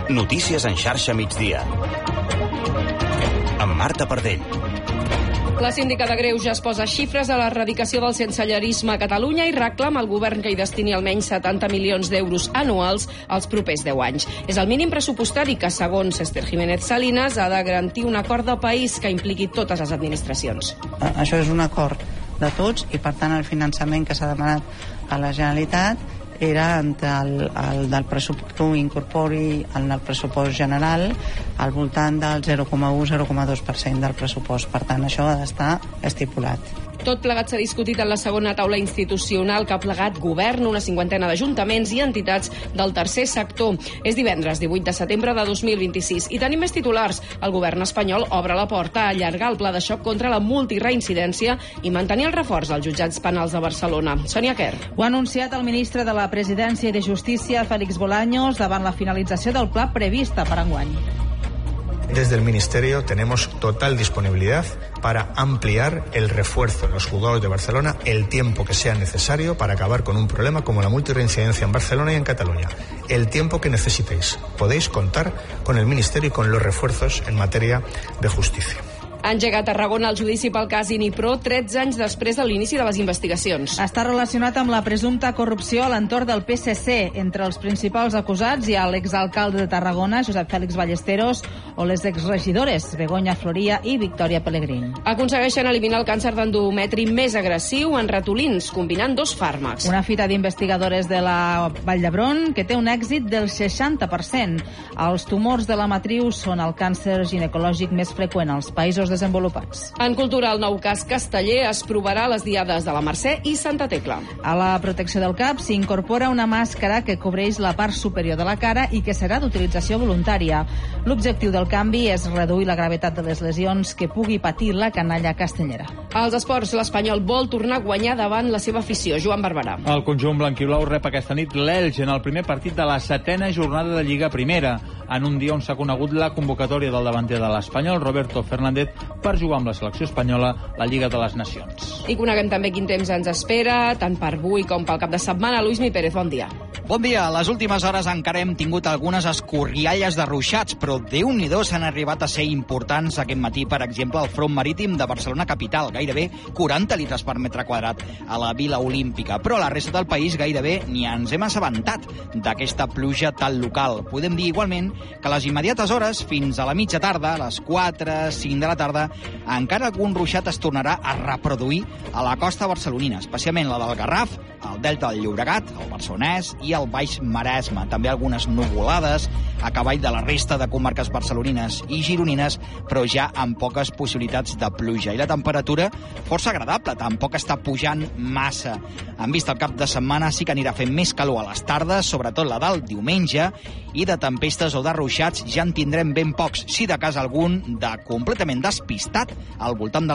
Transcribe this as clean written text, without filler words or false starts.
Notícies en xarxa migdia. Amb Marta Pardell. La síndica de Greuges posa xifres a l'erradicació del sensellarisme a Catalunya i reclama al govern que hi destini almenys 70 milions d'euros anuals als propers 10 anys. És el mínim pressupostari que, segons Esther Jiménez Salinas, ha de garantir un acord de país que impliqui totes les administracions. Això és un acord de tots i, per tant, el finançament que s'ha demanat a la Generalitat era el del pressupost que incorpori en el pressupost general al voltant del 0,1-0,2% del pressupost. Per tant, això ha d'estar estipulat. Tot plegat s'ha discutit en la segona taula institucional que ha plegat govern, una cinquantena d'ajuntaments i entitats del tercer sector. És divendres 18 de setembre de 2026 i tenim més titulars. El govern espanyol obre la porta a allargar el pla de xoc contra la multireincidència i mantenir el reforç als jutjats penals de Barcelona. Sònia Quer. Ho ha anunciat el ministre de la Presidència i de Justícia, Félix Bolaños, davant la finalització del pla prevista per enguany. Desde el Ministerio tenemos total disponibilidad para ampliar el refuerzo en los juzgados de Barcelona el tiempo que sea necesario para acabar con un problema como la multirreincidencia en Barcelona y en Cataluña. El tiempo que necesitéis. Podéis contar con el Ministerio y con los refuerzos en materia de justicia. Ha engegat a Tarragona el judici pel cas Inipro 13 anys després de l'inici de les investigacions. Està relacionat amb la presumpta corrupció a l'entorn del PSC. Entre els principals acusats hi ha l'exalcalde de Tarragona, Josep Fèlix Ballesteros, o les exregidores Begoña Floria i Victòria Pellegrín. Aconsegueixen eliminar el càncer d'endometri més agressiu en ratolins, combinant dos fàrmacs. Una fita d'investigadores de la Vall d'Hebron que té un èxit del 60%. Els tumors de la matriu són el càncer ginecològic més freqüent als països desenvolupats. En cultura, el nou cas casteller es provarà a les diades de la Mercè i Santa Tecla. A la protecció del cap s'incorpora una màscara que cobreix la part superior de la cara i que serà d'utilització voluntària. L'objectiu del canvi és reduir la gravetat de les lesions que pugui patir la canalla castellera. Als esports, l'Espanyol vol tornar a guanyar davant la seva afició. Joan Barberà. El conjunt blanquiblau rep aquesta nit l'Elx en el primer partit de la 7a jornada de Lliga Primera, en un dia on s'ha conegut la convocatòria del davanter de l'Espanyol, Roberto Fernández, per jugar amb la selecció espanyola la Lliga de les Nacions. I coneguem també quin temps ens espera, tant per avui com pel cap de setmana. Luismi Pérez, bon dia. Bon dia. A les últimes hores encara hem tingut algunes escorrialles de ruixats, però Déu-n'hi-do s'han arribat a ser importants aquest matí, per exemple, al front marítim de Barcelona capital, gairebé 40 litres per metre quadrat a la Vila Olímpica. Però a la resta del país gairebé ni ens hem assabentat d'aquesta pluja tan local. Podem dir igualment que a les immediates hores, fins a la mitja tarda, a les 4, 5 de la tarda, encara algun ruixat es tornarà a reproduir a la costa barcelonina, especialment la del Garraf, el Delta del Llobregat, el Barcelonès i el Baix Maresme. També algunes nuvolades a cavall de la resta de comarques barcelonines i gironines, però ja amb poques possibilitats de pluja. I la temperatura força agradable, tampoc està pujant massa. En vista el cap de setmana sí que anirà fent més calor a les tardes, sobretot la del diumenge, i de tempestes o de ruixats ja en tindrem ben pocs, si de cas algun de completament despistat al voltant del